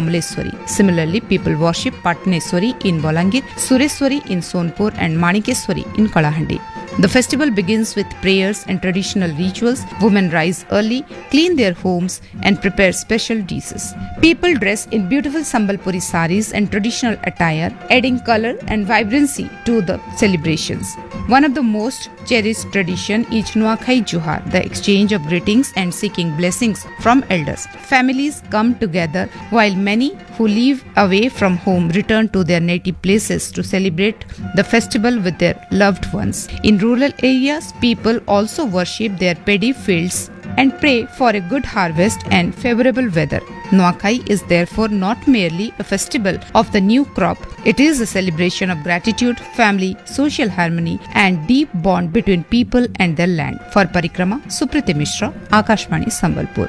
Kamaleswari. Similarly, people worship Patneswari in Bolangir, Sureswari in Sonpur and Manikeswari in Kalahandi. The festival begins with prayers and traditional rituals. Women rise early, clean their homes and prepare special dishes. People dress in beautiful Sambalpuri saris and traditional attire, adding color and vibrancy to the celebrations. One of the most cherished tradition is Nuakhai Juhar, the exchange of greetings and seeking blessings from elders. Families come together while many who live away from home return to their native places to celebrate the festival with their loved ones. In rural areas, people also worship their paddy fields and pray for a good harvest and favorable weather. Nuakhai is therefore not merely a festival of the new crop, it is a celebration of gratitude, family, social harmony and deep bond between people and their land. For Parikrama, Supriti Mishra, Akashvani, Sambalpur.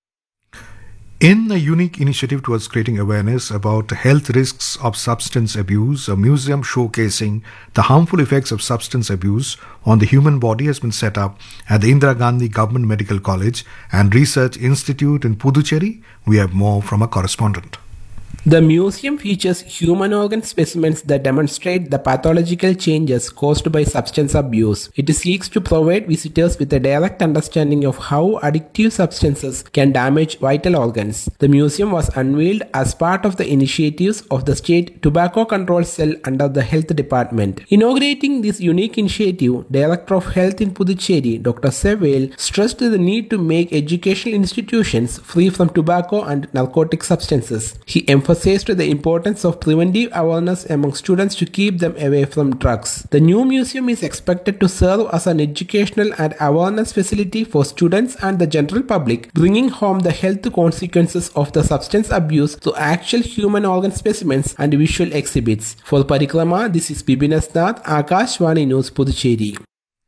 In a unique initiative towards creating awareness about health risks of substance abuse, a museum showcasing the harmful effects of substance abuse on the human body has been set up at the Indira Gandhi Government Medical College and Research Institute in Puducherry. We have more from a correspondent. The museum features human organ specimens that demonstrate the pathological changes caused by substance abuse. It seeks to provide visitors with a direct understanding of how addictive substances can damage vital organs. The museum was unveiled as part of the initiatives of the State Tobacco Control Cell under the Health Department. Inaugurating this unique initiative, Director of Health in Puducherry, Dr. Sevel, stressed the need to make educational institutions free from tobacco and narcotic substances. He emphasized the importance of preventive awareness among students to keep them away from drugs. The new museum is expected to serve as an educational and awareness facility for students and the general public, bringing home the health consequences of the substance abuse to actual human organ specimens and visual exhibits. For Parikrama, this is Bibin Asnath, Akashvani News, Puducherry.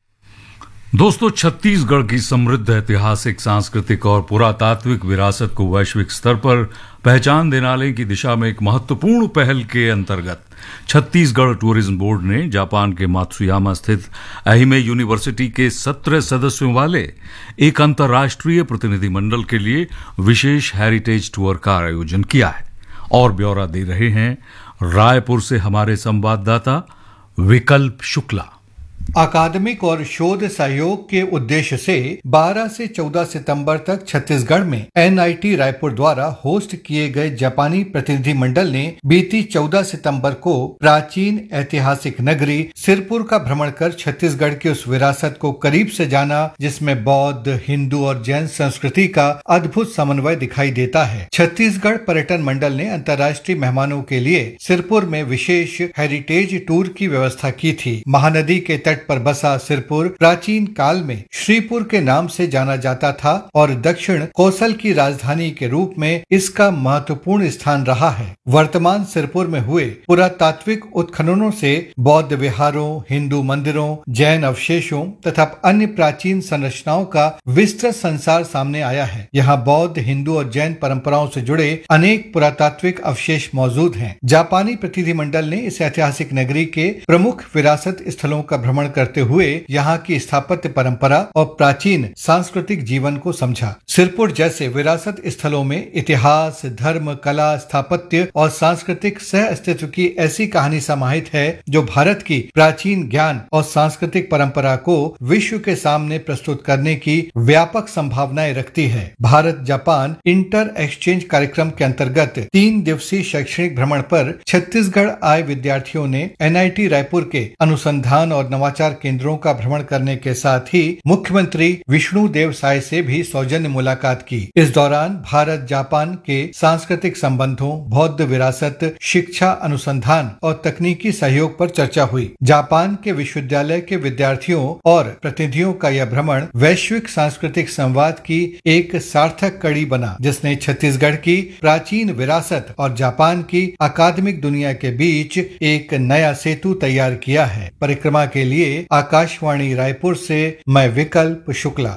दोस्तों, छत्तीसगढ़ की समृद्ध ऐतिहासिक, सांस्कृतिक और पुरातात्विक विरासत को वैश्विक स्तर पर पहचान दिलाने की दिशा में एक महत्वपूर्ण पहल के अंतर्गत छत्तीसगढ़ टूरिज्म बोर्ड ने जापान के मात्सुयामा स्थित एहिमे यूनिवर्सिटी के 17 सदस्यों वाले एक अंतर्राष्ट्रीय प्रतिनिधिमंडल के लिए विशेष हेरिटेज टूर का आयोजन किया है। और ब्यौरा दे रहे हैं रायपुर से हमारे संवाददाता विकल्प शुक्ला। अकादमिक और शोध सहयोग के उद्देश्य से 12 से 14 सितंबर तक छत्तीसगढ़ में एनआईटी रायपुर द्वारा होस्ट किए गए जापानी प्रतिनिधिमंडल ने बीती 14 सितंबर को प्राचीन ऐतिहासिक नगरी सिरपुर का भ्रमण कर छत्तीसगढ़ की उस विरासत को करीब से जाना जिसमें बौद्ध, हिंदू और जैन संस्कृति का अद्भुत समन्वय दिखाई देता है। छत्तीसगढ़ पर्यटन मंडल ने अंतर्राष्ट्रीय मेहमानों के लिए सिरपुर में विशेष हेरिटेज टूर की व्यवस्था की थी। महानदी के तट पर बसा सिरपुर प्राचीन काल में श्रीपुर के नाम से जाना जाता था और दक्षिण कौशल की राजधानी के रूप में इसका महत्वपूर्ण स्थान रहा है। वर्तमान सिरपुर में हुए पुरातात्विक उत्खननों से बौद्ध विहारों, हिंदू मंदिरों, जैन अवशेषों तथा अन्य प्राचीन संरचनाओं का विस्तृत संसार सामने आया है। यहाँ बौद्ध, हिंदू और जैन परंपराओं से जुड़े अनेक पुरातात्विक अवशेष मौजूद हैं। जापानी प्रतिनिधिमंडल ने इस ऐतिहासिक नगरी के प्रमुख विरासत स्थलों का भ्रमण करते हुए यहाँ की स्थापत्य परंपरा और प्राचीन सांस्कृतिक जीवन को समझा। सिरपुर जैसे विरासत स्थलों में इतिहास, धर्म, कला, स्थापत्य और सांस्कृतिक सह अस्तित्व की ऐसी कहानी समाहित है जो भारत की प्राचीन ज्ञान और सांस्कृतिक परंपरा को विश्व के सामने प्रस्तुत करने की व्यापक संभावनाएं रखती है। भारत जापान इंटर एक्सचेंज कार्यक्रम के अंतर्गत 3 दिवसीय शैक्षणिक भ्रमण पर छत्तीसगढ़ आए विद्यार्थियों ने एनआईटी रायपुर के अनुसंधान और नवाचार केंद्रों का भ्रमण करने के साथ ही मुख्यमंत्री विष्णुदेव साय से भी सौजन्य मुलाकात की। इस दौरान भारत जापान के सांस्कृतिक संबंधों, बौद्ध विरासत, शिक्षा, अनुसंधान और तकनीकी सहयोग पर चर्चा हुई। जापान के विश्वविद्यालय के विद्यार्थियों और प्रतिनिधियों का यह भ्रमण वैश्विक सांस्कृतिक संवाद की एक सार्थक कड़ी बना, जिसने छत्तीसगढ़ की प्राचीन विरासत और जापान की अकादमिक दुनिया के बीच एक नया सेतु तैयार किया है। परिक्रमा के लिए आकाशवाणी रायपुर से मैं विकल्प Shukla.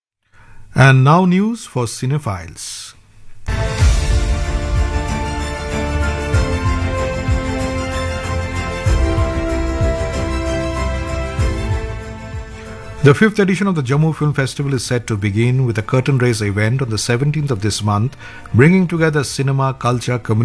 And now news for cinephiles. The 5th edition of the Jammu Film Festival is set to begin with a curtain raiser event on the 17th of this month, bringing together cinema, culture, community